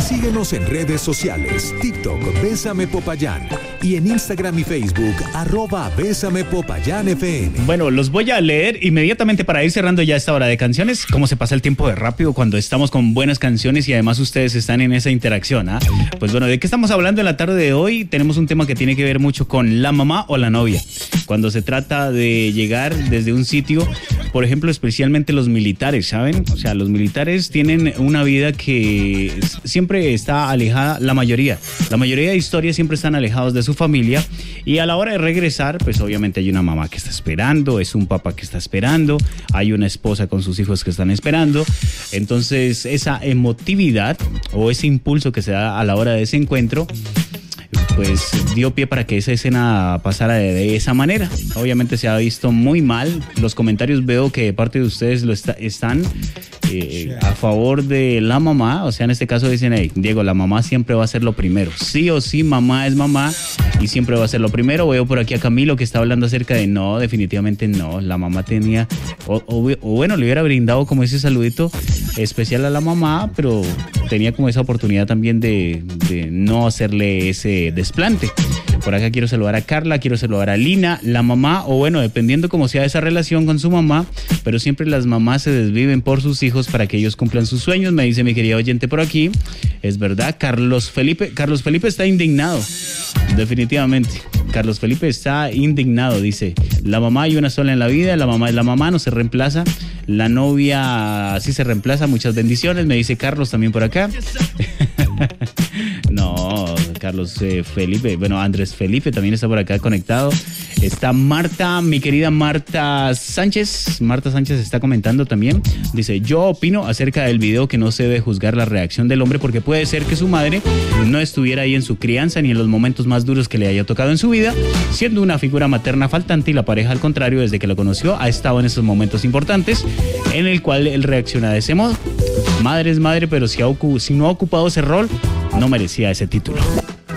Síguenos en redes sociales, TikTok, Bésame Popayán, y en Instagram y Facebook, @BésamePopayánFM. Bueno, los voy a leer inmediatamente para ir cerrando ya esta hora de canciones. Cómo se pasa el tiempo de rápido cuando estamos con buenas canciones y además ustedes están en esa interacción, ¿ah? Pues bueno, ¿de qué estamos hablando en la tarde de hoy? Tenemos un tema que tiene que ver mucho con la mamá o la novia. Cuando se trata de llegar desde un sitio, por ejemplo, especialmente los militares, ¿saben? O sea, los militares tienen una vida que siempre está alejada, la mayoría de historias siempre están alejados de su familia, y a la hora de regresar, pues obviamente hay una mamá que está esperando, es un papá que está esperando, hay una esposa con sus hijos que están esperando. Entonces, esa emotividad o ese impulso que se da a la hora de ese encuentro, pues dio pie para que esa escena pasara de esa manera. Obviamente se ha visto muy mal. Los comentarios veo que de parte de ustedes están a favor de la mamá. O sea, en este caso dicen, hey, Diego, la mamá siempre va a ser lo primero. Sí o sí, mamá es mamá y siempre va a ser lo primero. Veo por aquí a Camilo que está hablando acerca de no, definitivamente no. La mamá tenía, o bueno, le hubiera brindado como ese saludito especial a la mamá, pero tenía como esa oportunidad también de no hacerle ese desplante. Por acá quiero saludar a Carla, quiero saludar a Lina, la mamá, o bueno, dependiendo cómo sea esa relación con su mamá, pero siempre las mamás se desviven por sus hijos para que ellos cumplan sus sueños, me dice mi querida oyente por aquí. Es verdad, Carlos Felipe está indignado, definitivamente. Carlos Felipe está indignado, dice, la mamá hay una sola en la vida, la mamá es la mamá, no se reemplaza, la novia sí se reemplaza, muchas bendiciones, me dice Carlos también por acá. No, Carlos Felipe, bueno, Andrés Felipe también está por acá conectado. Está Marta, mi querida Marta Sánchez está comentando también. Dice, yo opino acerca del video que no se debe juzgar la reacción del hombre porque puede ser que su madre no estuviera ahí en su crianza ni en los momentos más duros que le haya tocado en su vida, siendo una figura materna faltante, y la pareja al contrario, desde que lo conoció, ha estado en esos momentos importantes en el cual él reacciona de ese modo. Madre es madre, pero si no ha ocupado ese rol, no merecía ese título.